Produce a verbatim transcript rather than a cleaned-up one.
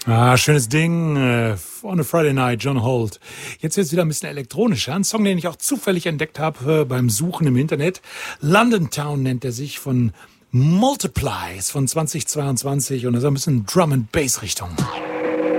Ah, schönes Ding. Äh, on a Friday Night, John Holt. Jetzt wird's wieder ein bisschen elektronischer. Ein Song, den ich auch zufällig entdeckt habe äh, beim Suchen im Internet. London Town nennt er sich, von Multiplies von zwanzig zweiundzwanzig. Und das ist ein bisschen Drum and Bass Richtung.